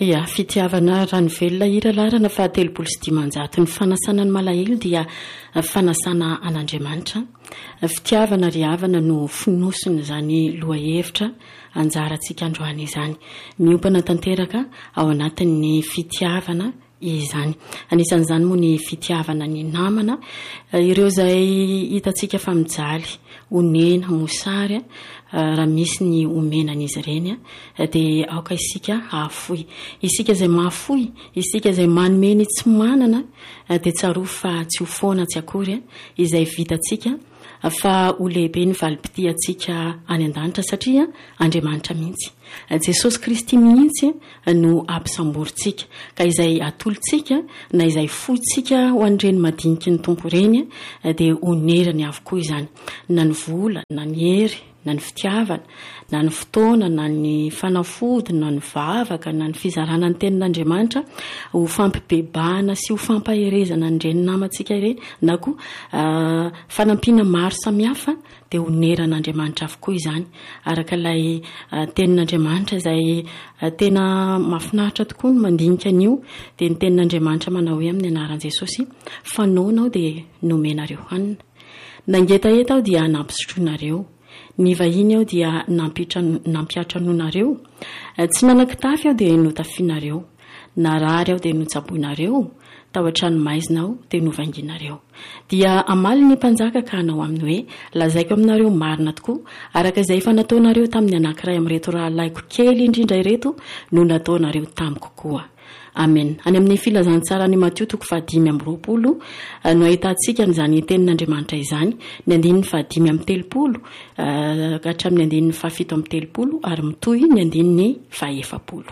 Ia, fitiavana rano velona iralarana fa 370 ny fanasana ny malahelo dia fanasana an'Andriamanitra. Fitiavana ry havana no finosony izany lohahevitra anjarantsika androany izany. Miompana tanteraka ao anatin'ny fitiavana izany. Anisan'izany moa ny fitiavana ny namana, ireo izay hitantsika fa mijaly, onena, mosary, raha misy ny omenan'izy ireny dia aoka isika afoy. Isika izay mahafoy, isika izay manomeny tsy manana dia tsaro fa tsy ho foana tsy akory izay vitantsika fa ho lehibe ny valim-pitiantsika any an-danitra satria Andriamanitra mihitsy. Jesosy Kristy mihitsy no ampisamborintsika ka izay atolontsika na izay foytsika ho an'ireny madiniky ny tompo ireny dia onerany avokoa izany, na ny vola, na ny hery, na ny fitiavana, na ny fotoana, na ny fanafody, na ny vavaka, na ny fizarana ny tenin'Andriamanitra ho fampibebahana sy ho fampaherezana an'ireny namantsika ireny na koa fanampiana maro samihafa dia oneran'Andriamanitra avokoa izany. Araka ilay tenin'Andriamanitra izay tena mahafinaritra tokoa ny mandinika an'io dia ny tenin'Andriamanitra manao hoe amin'ny anaran'i Jesosy, fanaonao dia nomenareo hanina, nangetaheta aho dia nampisotroanareo, ny vahiny aho dia nampiatranonareo, tsy nanan-kitafy aho dia notafianareo, narary aho dia notsaboinareo, tao an-trano maizina aho dia novanginareo. Dia amaly ny mpanjaka ka hanao aminy hoe lazaiko aminareo marina tokoa araka izay efa nataonareo tamin'ny anankiray amin'ireto rahalaiko kely indrindra ireto no nataonareo tamiko koa. Amen. Any amin'ny filazantsara ny Matthieu 5:20 no ahitantsika n'izany tenin'Andriamanitra izany, ny 5:30 ka hatramin'ny 7:30 ary mitohy ny 7:40.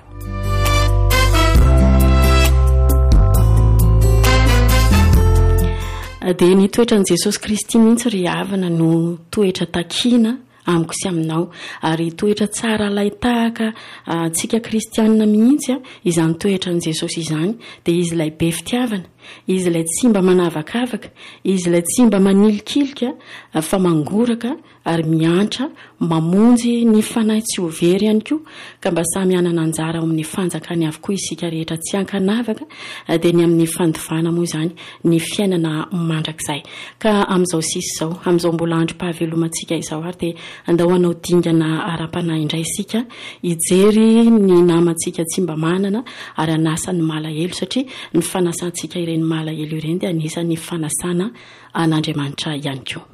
Dia ny toetran'i Jesosy Kristy mihitsy ry havana no toetra takina amiko sy aminao, ary toetra tsara laitahaka tsika kristianina mihitsy izany toetran'i Jesosy izany. Dia izy ilay be fitiavana, izy ilay tsy mba manavakavaka, izy ilay tsy mba manilikilika fa mangoraka ary miantra mamonjy ny fanahy tsy ho very ihany koa ka mba samy anana anjara ao amin'ny fanjakany avokoa isika rehetra tsy ankanavaka dia ny amin'ny fandovana moa izany ny fiainana mandrakizay. Ka amin'izao sisy izao, amin'izao mbola androm-pahavelomantsika izao ary dia andao hanao dingana ara-panahy indray isika hijery ny namantsika tsy mba manana ary hanasany malahelo satria ny fanasantsika ireny malahelo ireny dia anisan'ny fanasana an'Andriamanitra ihany koa.